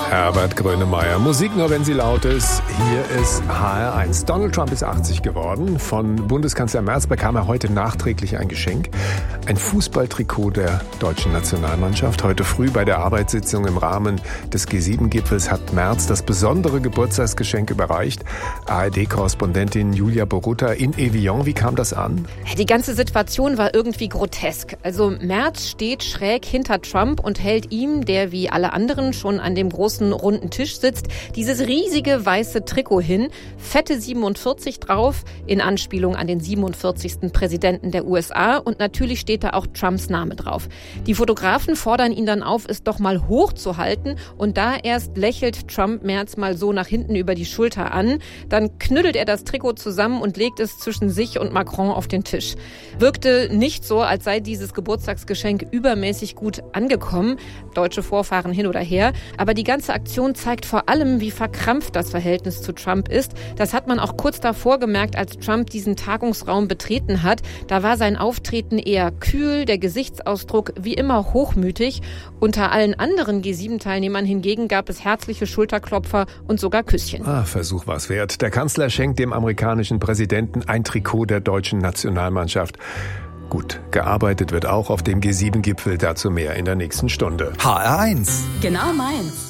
Herbert Grönemeyer. Musik nur, wenn sie laut ist. Hier ist HR1. Donald Trump ist 80 geworden. Von Bundeskanzler Merz bekam er heute nachträglich ein Geschenk. Ein Fußballtrikot der deutschen Nationalmannschaft. Heute früh bei der Arbeitssitzung im Rahmen des G7-Gipfels hat Merz das besondere Geburtstagsgeschenk überreicht. ARD-Korrespondentin Julia Borutta in Evian. Wie kam das an? Die ganze Situation war irgendwie grotesk. Also Merz steht schräg hinter Trump und hält ihm, der wie alle anderen schon an dem großen runden Tisch sitzt, dieses riesige weiße Trikot hin, fette 47 drauf, in Anspielung an den 47. Präsidenten der USA, und natürlich steht da auch Trumps Name drauf. Die Fotografen fordern ihn dann auf, es doch mal hochzuhalten, und da erst lächelt Trump Merz mal so nach hinten über die Schulter an, dann knüttelt er das Trikot zusammen und legt es zwischen sich und Macron auf den Tisch. Wirkte nicht so, als sei dieses Geburtstagsgeschenk übermäßig gut angekommen, deutsche Vorfahren hin oder her, aber die ganze Aktion zeigt vor allem, wie verkrampft das Verhältnis zu Trump ist. Das hat man auch kurz davor gemerkt, als Trump diesen Tagungsraum betreten hat. Da war sein Auftreten eher kühl, der Gesichtsausdruck wie immer hochmütig. Unter allen anderen G7-Teilnehmern hingegen gab es herzliche Schulterklopfer und sogar Küsschen. Versuch war's wert. Der Kanzler schenkt dem amerikanischen Präsidenten ein Trikot der deutschen Nationalmannschaft. Gut, gearbeitet wird auch auf dem G7-Gipfel. Dazu mehr in der nächsten Stunde. HR1. Genau meins.